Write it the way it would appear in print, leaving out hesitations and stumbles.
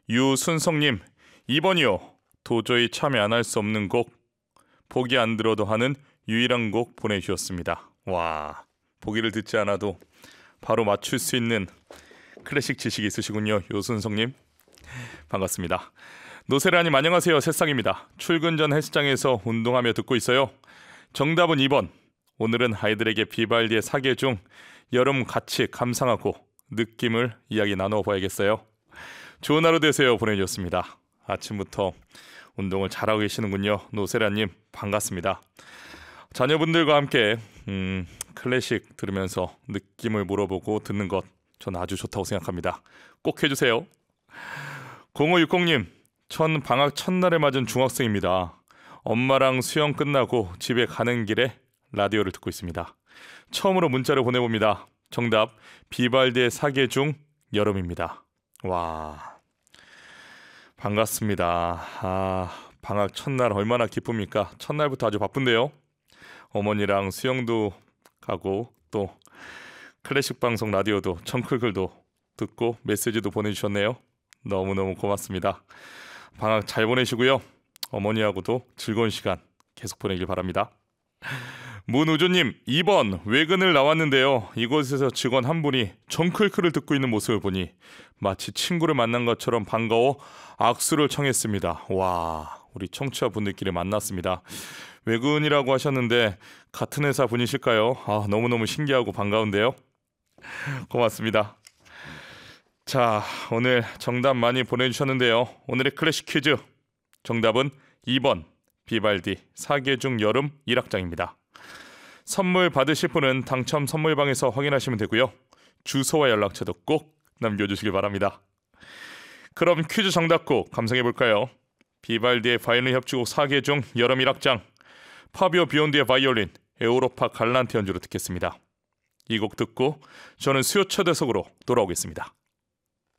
유순성님, 2번이요. 도저히 참여 안 할 수 없는 곡, 보기 안 들어도 하는 유일한 곡 보내주셨습니다. 와, 보기를 듣지 않아도 바로 맞출 수 있는 클래식 지식이 있으시군요. 유순성님, 반갑습니다. 노세라님 안녕하세요. 새싹입니다. 출근 전 헬스장에서 운동하며 듣고 있어요. 정답은 2번. 오늘은 아이들에게 비발디의 사계 중 여름 같이 감상하고 느낌을 이야기 나눠봐야겠어요. 좋은 하루 되세요 보내주셨습니다. 아침부터 운동을 잘하고 계시는군요. 노세라님 반갑습니다. 자녀분들과 함께 클래식 들으면서 느낌을 물어보고 듣는 것 저는 아주 좋다고 생각합니다. 꼭 해주세요. 0560님, 전 방학 첫날에 맞은 중학생입니다. 엄마랑 수영 끝나고 집에 가는 길에 라디오를 듣고 있습니다. 처음으로 문자를 보내봅니다. 정답 비발디의 사계 중 여름입니다. 와, 반갑습니다. 방학 첫날 얼마나 기쁩니까? 첫날부터 아주 바쁜데요. 어머니랑 수영도 가고 또 클래식 방송 라디오도 청클글도 듣고 메시지도 보내주셨네요. 너무너무 고맙습니다. 방학 잘 보내시고요. 어머니하고도 즐거운 시간 계속 보내길 바랍니다. 문우주님, 2번 외근을 나왔는데요. 이곳에서 직원 한 분이 정클클을 듣고 있는 모습을 보니 마치 친구를 만난 것처럼 반가워 악수를 청했습니다. 와, 우리 청취자분들끼리 만났습니다. 외근이라고 하셨는데 같은 회사 분이실까요? 너무너무 신기하고 반가운데요. 고맙습니다. 자, 오늘 정답 많이 보내주셨는데요. 오늘의 클래식 퀴즈 정답은 2번 비발디 사계 중 여름 1악장입니다. 선물 받으실 분은 당첨 선물방에서 확인하시면 되고요. 주소와 연락처도 꼭 남겨주시길 바랍니다. 그럼 퀴즈 정답곡 감상해볼까요? 비발디의 바이올린 협주곡 4개 중 여름 1악장, 파비오 비욘드의 바이올린, 에우로파 갈란트 연주로 듣겠습니다. 이 곡 듣고 저는 수요 초대석으로 돌아오겠습니다.